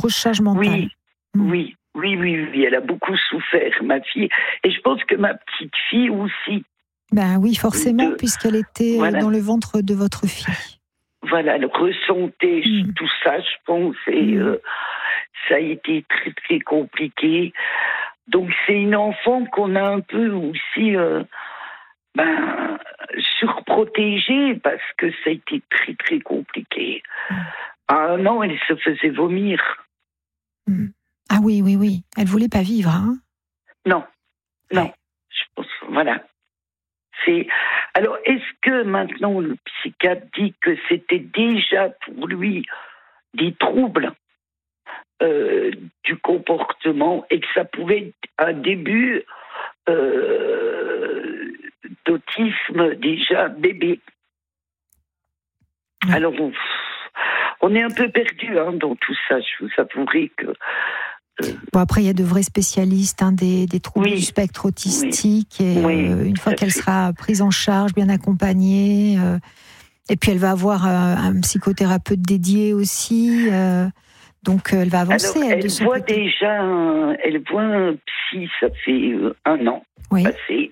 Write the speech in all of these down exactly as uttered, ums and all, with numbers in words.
grosse charge mentale. Oui, mmh. oui, oui, oui, oui, elle a beaucoup souffert, ma fille. Et je pense que ma petite fille aussi. Ben oui, forcément, de, puisqu'elle était voilà. dans le ventre de votre fille. Voilà, elle ressentait mmh. tout ça, je pense, et mmh. euh, ça a été très, très compliqué. Donc, c'est une enfant qu'on a un peu aussi euh, ben, surprotégée parce que ça a été très, très compliqué. Mmh. À un an, elle se faisait vomir. Mmh. Ah oui, oui, oui. Elle ne voulait pas vivre, hein? Non, non. Je pense, voilà. C'est... Alors, est-ce que maintenant le psychiatre dit que c'était déjà pour lui des troubles euh, du comportement et que ça pouvait être un début euh, d'autisme déjà bébé? Oui. Alors, on, on est un peu perdu hein, dans tout ça, je vous avouerai que... Euh, bon, après, il y a de vrais spécialistes hein, des, des troubles oui, du spectre autistique. Oui, et oui, euh, une fois qu'elle fait. sera prise en charge, bien accompagnée, euh, et puis elle va avoir euh, un psychothérapeute dédié aussi. Euh, donc, elle va avancer. Alors, elle elle de son voit côté. déjà un, elle voit un psy, ça fait euh, un an oui. passé,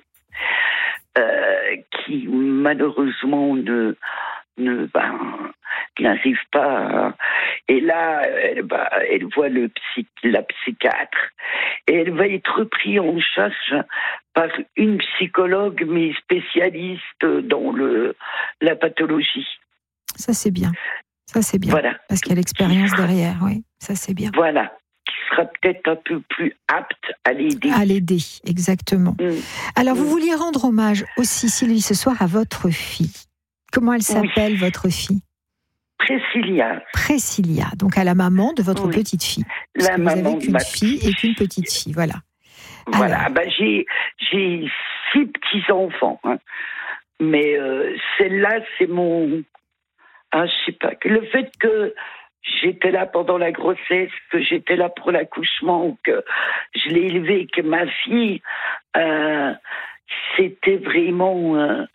euh, qui malheureusement ne... ne ben, n'arrive pas à... Et là, elle, va, elle voit le psy, la psychiatre et elle va être prise en charge par une psychologue, mais spécialiste dans le, la pathologie. Ça, c'est bien. Ça, c'est bien. Voilà. Parce qu'il y a l'expérience sera, derrière, oui. Ça, c'est bien. Voilà. Qui sera peut-être un peu plus apte à l'aider. À l'aider, exactement. Mmh. Alors, mmh. vous vouliez rendre hommage aussi, Sylvie, ce soir à votre fille. Comment elle s'appelle, oui. votre fille? Priscilla. Priscilla, donc à la maman de votre oui. petite fille. La parce que maman vous avez qu'une fille et qu'une petite fille, voilà. Voilà, Alors... ben, j'ai, j'ai six petits-enfants. Hein. Mais euh, celle-là, c'est mon... Ah, je sais pas. Le fait que j'étais là pendant la grossesse, que j'étais là pour l'accouchement, que je l'ai élevée, que ma fille, euh, c'était vraiment... Euh,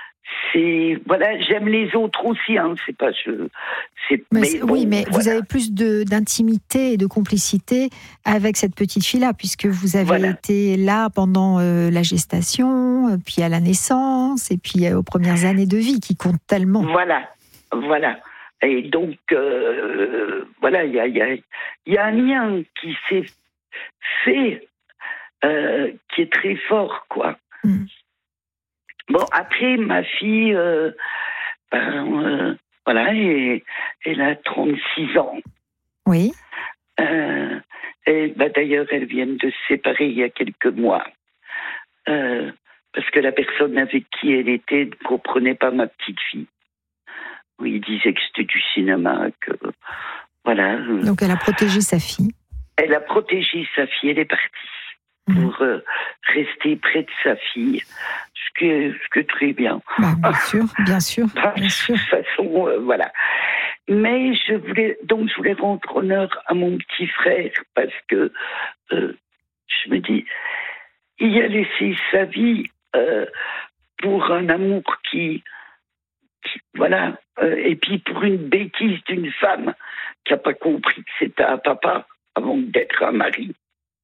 c'est voilà, j'aime les autres aussi, hein. C'est pas je. C'est, mais mais c'est, bon, oui, mais voilà. vous avez plus de d'intimité et de complicité avec cette petite fille-là, puisque vous avez voilà. été là pendant euh, la gestation, puis à la naissance, et puis euh, aux premières années de vie, qui comptent tellement. Voilà, voilà. Et donc euh, voilà, il y a il y a il y a un lien qui s'est fait, euh, qui est très fort, quoi. Mm. Bon, après, ma fille, euh, ben, euh, voilà, et, elle a trente-six ans. Oui. Euh, et ben, d'ailleurs, elles viennent de se séparer il y a quelques mois. Euh, parce que la personne avec qui elle était ne comprenait pas ma petite fille. Oui, il disait que c'était du cinéma, que... Voilà. Donc, elle a protégé sa fille. Elle a protégé sa fille, elle est partie. Pour euh, rester près de sa fille, ce que, ce que très bien. Bah, bien sûr, bien sûr, bah, bien sûr. De toute façon, euh, voilà. Mais je voulais, donc je voulais rendre honneur à mon petit frère parce que euh, je me dis, il a laissé sa vie euh, pour un amour qui, qui voilà, euh, et puis pour une bêtise d'une femme qui n'a pas compris que c'était un papa avant d'être un mari.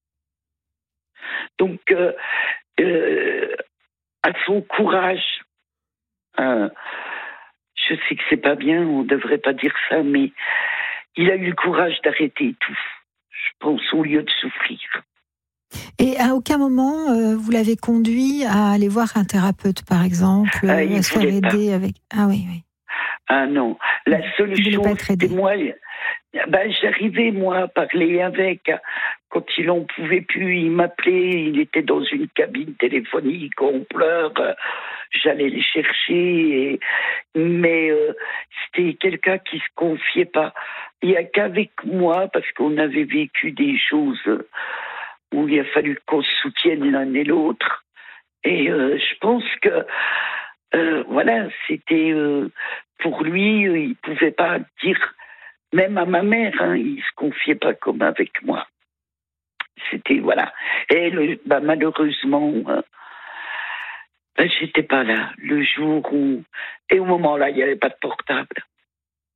Donc, euh, euh, à son courage, euh, je sais que c'est pas bien, on devrait pas dire ça, mais il a eu le courage d'arrêter tout, je pense, au lieu de souffrir. Et à aucun moment, euh, vous l'avez conduit à aller voir un thérapeute, par exemple, ah, à se faire aider pas. avec... Ah oui, oui. Ah non, la solution, c'était moi... Ben, j'arrivais, moi, à parler avec. Quand il en pouvait plus, il m'appelait. Il était dans une cabine téléphonique, on pleure. J'allais les chercher. Et... Mais euh, c'était quelqu'un qui se confiait pas. Il n'y a qu'avec moi, parce qu'on avait vécu des choses où il a fallu qu'on se soutienne l'un et l'autre. Et euh, je pense que, euh, voilà, c'était... Euh, pour lui, il ne pouvait pas dire... Même à ma mère, hein, il ne se confiait pas comme avec moi. C'était, voilà. Et le, bah, malheureusement, euh, bah, j'étais pas là le jour où... Et au moment-là, il n'y avait pas de portable.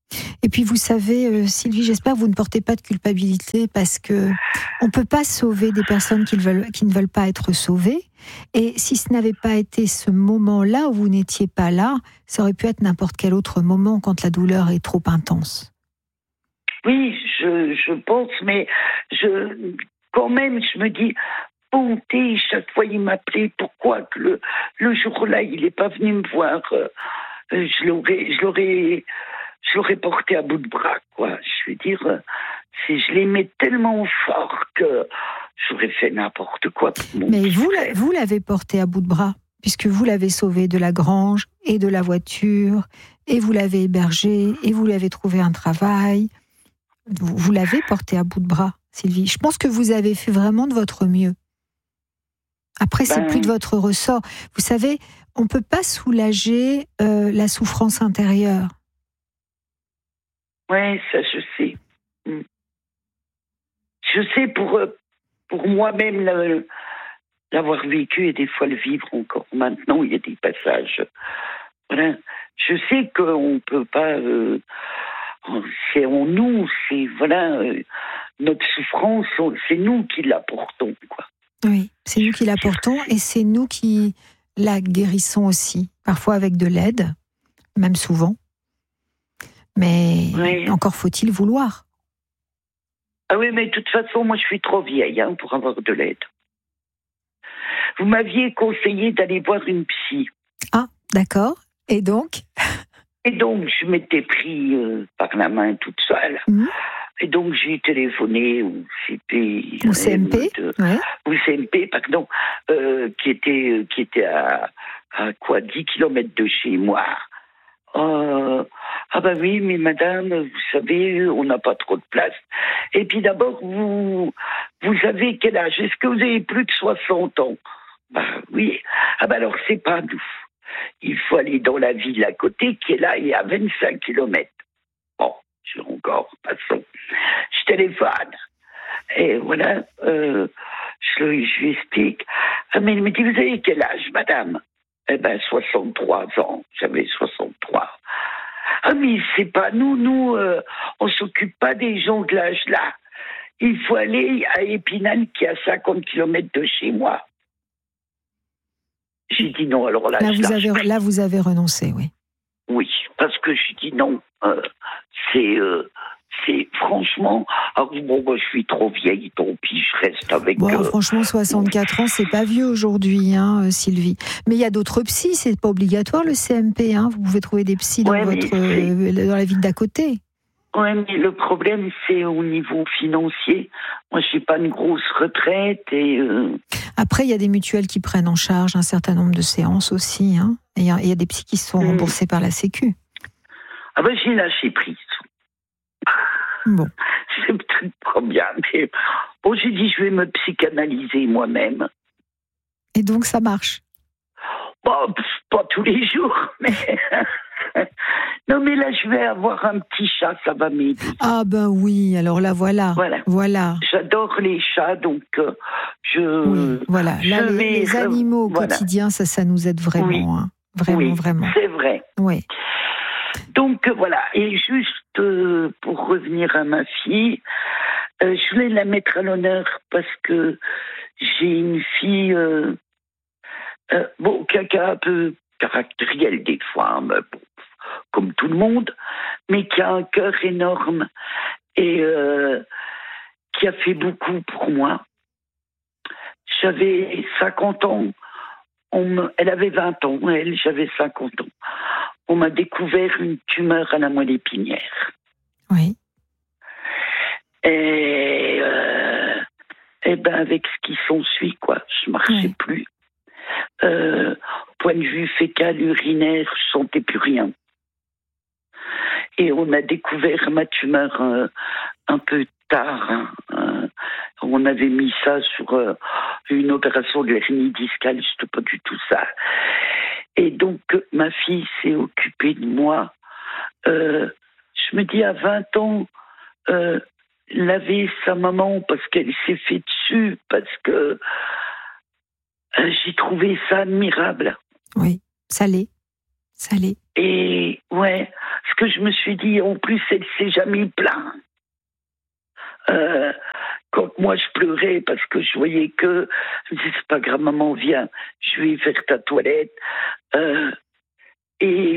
Et puis vous savez, euh, Sylvie, j'espère que vous ne portez pas de culpabilité parce que on peut pas sauver des personnes qui ne veulent, qui ne veulent pas être sauvées. Et si ce n'avait pas été ce moment-là où vous n'étiez pas là, ça aurait pu être n'importe quel autre moment quand la douleur est trop intense. Oui, je, je pense, mais je, quand même, je me dis, bonté, chaque fois il m'appelait, pourquoi que le, le jour-là, il n'est pas venu me voir, euh, je l'aurais, je l'aurais, je l'aurais porté à bout de bras, quoi. Je veux dire, c'est, je l'aimais tellement fort que j'aurais fait n'importe quoi pour mon Mais vous, frère. vous l'avez porté à bout de bras, puisque vous l'avez sauvé de la grange et de la voiture, et vous l'avez hébergé, et vous lui avez trouvé un travail. Vous, vous l'avez porté à bout de bras, Sylvie. Je pense que vous avez fait vraiment de votre mieux. Après, c'est ben... plus de votre ressort. Vous savez, on ne peut pas soulager euh, la souffrance intérieure. Oui, ça je sais. Je sais pour, pour moi-même l'avoir vécu et des fois le vivre encore. Maintenant, il y a des passages. Voilà. Je sais qu'on ne peut pas... Euh, c'est en nous, c'est voilà, euh, notre souffrance, c'est nous qui la portons, quoi. Oui, c'est nous qui la portons et c'est nous qui la guérissons aussi, parfois avec de l'aide, même souvent. Mais oui. Encore faut-il vouloir. Ah oui, mais de toute façon, moi je suis trop vieille hein, pour avoir de l'aide. Vous m'aviez conseillé d'aller voir une psy. Ah, d'accord. Et donc Et donc, je m'étais pris euh, par la main toute seule. Mmh. Et donc, j'ai téléphoné au C P. Au C M P de, ouais. Au C M P, pardon, euh, qui était, qui était à, à quoi, dix kilomètres de chez moi. Euh, ah ben oui, mais madame, vous savez, on n'a pas trop de place. Et puis d'abord, vous, vous avez quel âge? Est-ce que vous avez plus de soixante ans? Ben oui. Ah ben alors, c'est pas nous. Il faut aller dans la ville à côté, qui est là, et à vingt-cinq kilomètres. Bon, j'ai encore, passons. Je téléphone. Et voilà, euh, je, je lui explique. Ah, mais il me dit, vous avez quel âge, madame? Eh ben, soixante-trois ans. J'avais soixante-trois. Ah, mais c'est pas nous, nous, euh, on s'occupe pas des gens de l'âge là. Il faut aller à Épinal, qui est à cinquante kilomètres de chez moi. J'ai dit non, alors là... Là, vous avez, là, vous avez renoncé, oui. Oui, parce que j'ai dit non. Euh, c'est, euh, c'est franchement... Alors, bon, moi, je suis trop vieille, tant pis, je reste avec... Bon, euh, franchement, soixante-quatre ans, c'est pas vieux aujourd'hui, hein, Sylvie. Mais il y a d'autres psys, c'est pas obligatoire, le C M P, hein. Vous pouvez trouver des psys dans, ouais, votre, euh, dans la ville d'à côté. Oui, mais le problème, c'est au niveau financier. Moi, je n'ai pas une grosse retraite. Et euh... Après, il y a des mutuelles qui prennent en charge un certain nombre de séances aussi. Hein. Il y, y a des psys qui sont remboursés mmh. par la Sécu. Ah ben, j'ai lâché prise. Bon. C'est peut-être pas bien, mais bon, j'ai dit, je vais me psychanalyser moi-même. Et donc, ça marche? Bon, pas tous les jours, mais... Non, mais là, je vais avoir un petit chat, ça va m'aider. Ah ben oui, alors là, voilà. Voilà. voilà. J'adore les chats, donc euh, je... Oui, voilà. Là, je les, vais, les animaux au voilà. quotidien, ça, ça nous aide vraiment. Oui. Hein. Vraiment, oui, vraiment. c'est vrai. Oui. Donc, euh, voilà. Et juste euh, pour revenir à ma fille, euh, je voulais la mettre à l'honneur parce que j'ai une fille... Euh, euh, bon, qui a un peu caractériel des fois, mais bon, comme tout le monde, mais qui a un cœur énorme et euh, qui a fait beaucoup pour moi. J'avais cinquante ans, on me, elle avait vingt ans, elle, j'avais cinquante ans. On m'a découvert une tumeur à la moelle épinière. Oui. Et, euh, et ben avec ce qui s'ensuit, quoi, je marchais oui. plus. Euh, point de vue fécal, urinaire, je sentais plus rien. Et on a découvert ma tumeur euh, un peu tard. Hein, euh, on avait mis ça sur euh, une opération de l'hernie discale, c'était pas du tout ça. Et donc, ma fille s'est occupée de moi. Euh, je me dis, à vingt ans, euh, laver sa maman parce qu'elle s'est fait dessus, parce que euh, j'ai trouvé ça admirable. Oui, ça l'est. Ça l'est. Et ouais, ce que je me suis dit, en plus, elle s'est jamais plainte. Euh, quand moi je pleurais parce que je voyais que, je me disais, c'est pas grave, maman, viens, je vais faire ta toilette. Euh, et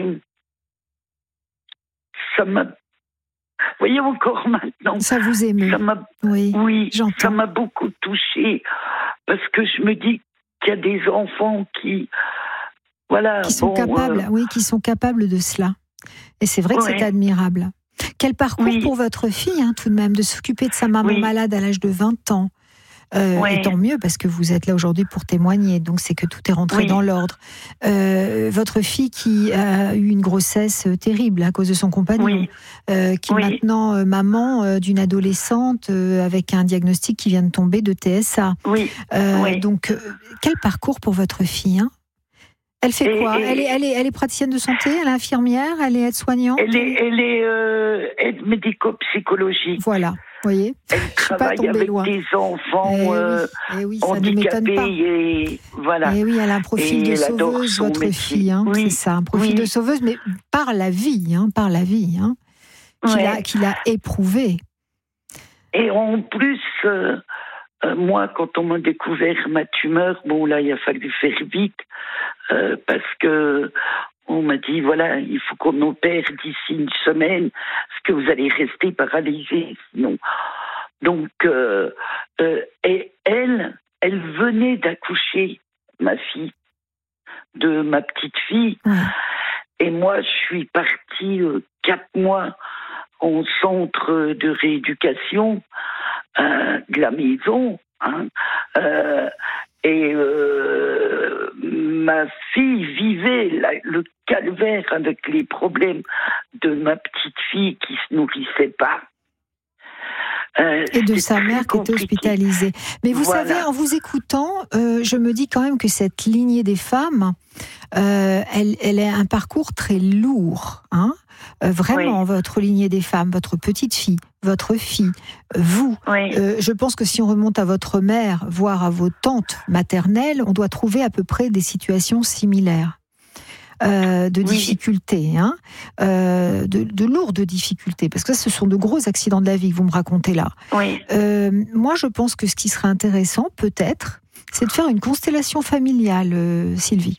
ça m'a. Vous voyez, encore maintenant. Ça vous émeut. Ça m'a, oui, oui j'entends. Ça m'a beaucoup touchée parce que je me dis qu'il y a des enfants qui. Voilà. Qui sont bon, capables, euh... oui, qui sont capables de cela. Et c'est vrai que ouais. c'est admirable. Quel parcours oui. pour votre fille, hein, tout de même, de s'occuper de sa maman oui. malade à l'âge de vingt ans. Euh, ouais. Et tant mieux, parce que vous êtes là aujourd'hui pour témoigner, donc c'est que tout est rentré oui. dans l'ordre. Euh, votre fille qui a eu une grossesse terrible à cause de son compagnon, oui. euh, qui est oui. maintenant euh, maman euh, d'une adolescente euh, avec un diagnostic qui vient de tomber de T S A. Oui. Euh, oui. Donc, euh, quel parcours pour votre fille, hein? Elle fait et, quoi et, elle, est, elle, est, elle est praticienne de santé, elle est infirmière, elle est aide-soignante. Elle est, elle est euh, aide médico-psychologique. Voilà, vous voyez. Elle travaille avec loin. des enfants eh euh, oui, eh oui, handicapés. Pas. Et, voilà. Et oui, elle a un profil et de sauveuse, votre métier. fille. Hein, oui. C'est ça, un profil oui. de sauveuse, mais par la vie, hein, par la vie, hein, qu'il, ouais. a, qu'il a éprouvé. Et en plus... Euh, Euh, moi, quand on m'a découvert ma tumeur, bon là, il a fallu faire vite euh, parce que on m'a dit voilà, il faut qu'on opère d'ici une semaine, parce que vous allez rester paralysé sinon. Donc, euh, euh, et elle, elle venait d'accoucher, ma fille, de ma petite fille, mmh. et moi, je suis partie euh, quatre mois en centre de rééducation. Euh, de la maison, hein, euh, et euh, ma fille vivait la, le calvaire avec les problèmes de ma petite fille qui se nourrissait pas. Euh, et de sa mère qui était hospitalisée. Mais vous voilà. savez, en vous écoutant, euh, je me dis quand même que cette lignée des femmes, euh, elle, elle a un parcours très lourd, hein. Euh, vraiment, oui. votre lignée des femmes, votre petite fille, votre fille, vous. Oui. Euh, je pense que si on remonte à votre mère, voire à vos tantes maternelles, on doit trouver à peu près des situations similaires. Euh, de difficultés, oui. hein, euh, de, de lourdes difficultés, parce que ça, ce sont de gros accidents de la vie que vous me racontez là. Oui. Euh, moi, je pense que ce qui serait intéressant, peut-être, c'est de faire une constellation familiale, euh, Sylvie.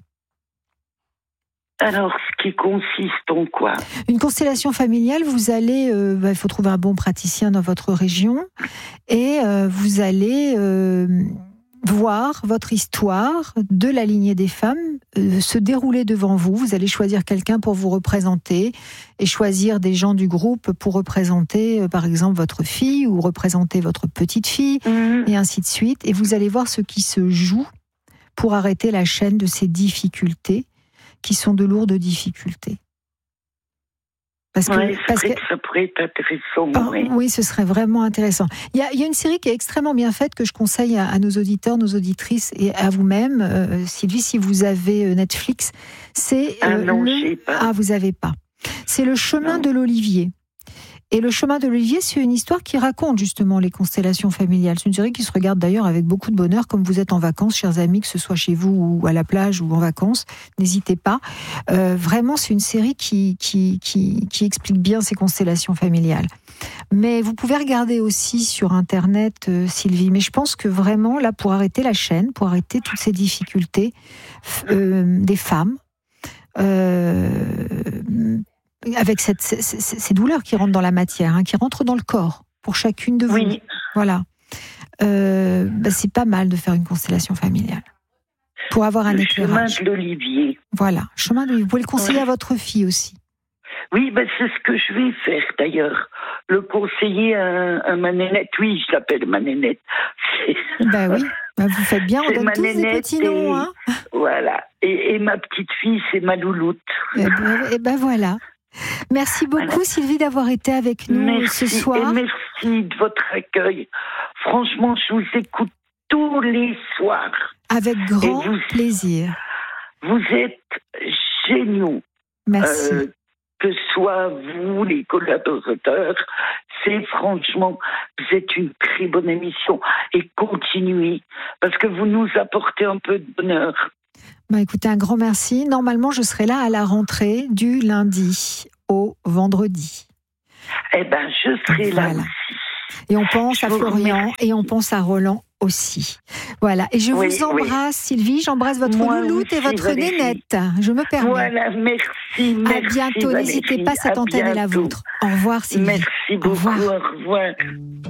Alors, ce qui consiste en quoi ? Une constellation familiale, vous allez, euh, bah, il faut trouver un bon praticien dans votre région, et euh, vous allez euh, voir votre histoire de la lignée des femmes euh, se dérouler devant vous. Vous allez choisir quelqu'un pour vous représenter et choisir des gens du groupe pour représenter, euh, par exemple, votre fille ou représenter votre petite fille, mmh. et ainsi de suite. Et vous allez voir ce qui se joue pour arrêter la chaîne de ces difficultés qui sont de lourdes difficultés. Parce que, ouais, parce que ça pourrait être intéressant. Oh, oui. oui, ce serait vraiment intéressant. Il y a, il y a une série qui est extrêmement bien faite que je conseille à, à nos auditeurs, nos auditrices et à vous-même, euh, Sylvie, si vous avez Netflix. C'est ah euh, non, le... je sais pas. Ah, vous avez pas. C'est Le Chemin non. de l'Olivier. Et Le Chemin de l'Olivier, c'est une histoire qui raconte justement les constellations familiales. C'est une série qui se regarde d'ailleurs avec beaucoup de bonheur, comme vous êtes en vacances, chers amis, que ce soit chez vous ou à la plage ou en vacances. N'hésitez pas. Euh, vraiment, c'est une série qui, qui, qui, qui explique bien ces constellations familiales. Mais vous pouvez regarder aussi sur Internet, euh, Sylvie. Mais je pense que vraiment, là, pour arrêter la chaîne, pour arrêter toutes ces difficultés euh, des femmes, euh, avec cette, ces, ces douleurs qui rentrent dans la matière, hein, qui rentrent dans le corps, pour chacune de vous. Oui. Voilà. Euh, bah, c'est pas mal de faire une constellation familiale. Pour avoir un le éclairage. Chemin de l'Olivier. Voilà, chemin de l'Olivier. Vous pouvez le conseiller ouais. à votre fille aussi. Oui, ben c'est ce que je vais faire d'ailleurs. Le conseiller à, à ma nénette. Oui, je l'appelle ma nénette. Ben oui, ben vous faites bien, on donne tous des petits noms. Hein. Voilà. Et, et ma petite fille, c'est ma louloute. Et ben, et ben voilà. Merci beaucoup, voilà. Sylvie, d'avoir été avec nous merci, ce soir. Et merci de votre accueil. Franchement, je vous écoute tous les soirs. Avec grand vous, plaisir. Vous êtes géniaux. Merci. Euh, que ce soit vous, les collaborateurs, c'est franchement, vous êtes une très bonne émission. Et continuez, parce que vous nous apportez un peu de bonheur. Bah, écoutez, un grand merci. Normalement, je serai là à la rentrée du lundi au vendredi. Eh ben, je serai voilà. là aussi. Et on pense je à Florian remercie. Et on pense à Roland aussi. Voilà. Et je oui, vous embrasse, oui. Sylvie. J'embrasse votre Moi louloute aussi, et votre Valérie. Nénette. Je me permets. Voilà, merci. merci à bientôt. Valérie. N'hésitez pas, cette antenne est la vôtre. Au revoir, Sylvie. Merci beaucoup. Au revoir. Au revoir.